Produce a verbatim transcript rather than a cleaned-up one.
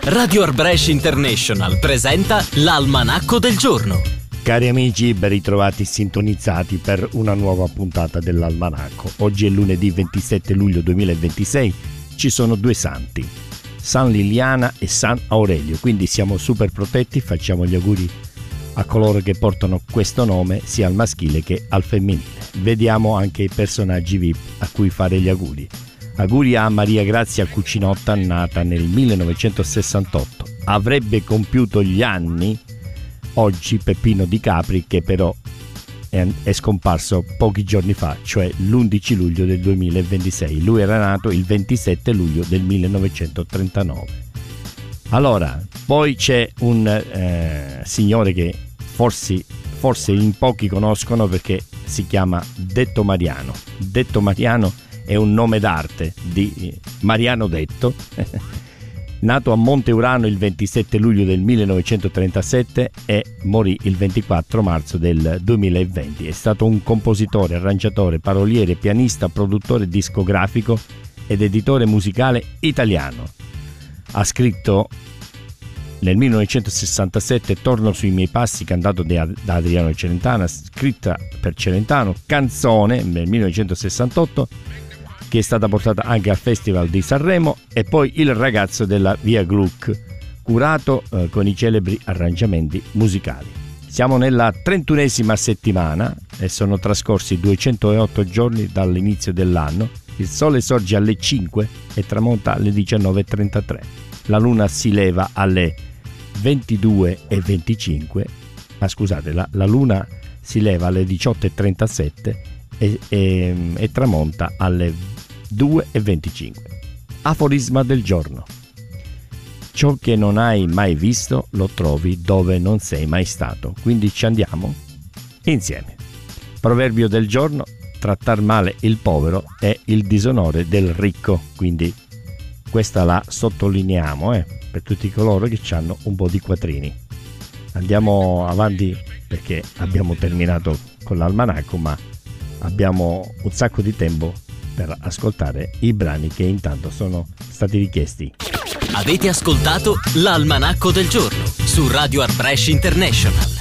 Radio Art Brescia International presenta l'Almanacco del giorno. Cari amici, ben ritrovati sintonizzati per una nuova puntata dell'Almanacco. Oggi è lunedì ventisette luglio duemilaventisei, ci sono due santi, San Liliana e San Aurelio, quindi siamo super protetti, facciamo gli auguri a coloro che portano questo nome sia al maschile che al femminile. Vediamo anche i personaggi V I P a cui fare gli auguri. Auguri a Maria Grazia Cucinotta, nata nel millenovecentosessantotto. Avrebbe compiuto gli anni oggi Peppino Di Capri, che però è, è scomparso pochi giorni fa, cioè l'undici luglio del duemilaventisei. Lui era nato il ventisette luglio del millenovecentotrentanove. Allora, poi c'è un eh, signore che forse, forse in pochi conoscono perché si chiama Detto Mariano. Detto Mariano è un nome d'arte di Mariano Detto, nato a Monte Urano il ventisette luglio del millenovecentotrentasette e morì il ventiquattro marzo del duemilaventi. È stato un compositore, arrangiatore, paroliere, pianista, produttore discografico ed editore musicale italiano. Ha scritto nel millenovecentosessantasette Torno sui miei passi, cantato da Adriano Celentano, scritta per Celentano, canzone nel millenovecentosessantotto che è stata portata anche al Festival di Sanremo, e poi Il ragazzo della via Gluck, curato eh, con i celebri arrangiamenti musicali. Siamo nella trentunesima settimana e sono trascorsi duecentootto giorni dall'inizio dell'anno. Il sole sorge alle cinque e tramonta alle diciannove e trentatré. La luna si leva alle ventidue e venticinque, ma scusate, la, la luna si leva alle diciotto e trentasette e, e, e tramonta alle due e venticinque. Aforisma del giorno: ciò che non hai mai visto lo trovi dove non sei mai stato, quindi ci andiamo insieme. Proverbio del giorno: trattar male il povero è il disonore del ricco, quindi questa la sottolineiamo eh, per tutti coloro che hanno un po' di quattrini. Andiamo avanti perché abbiamo terminato con l'almanacco, ma abbiamo un sacco di tempo per ascoltare i brani che intanto sono stati richiesti. Avete ascoltato l'Almanacco del giorno su Radio Art Brescia International.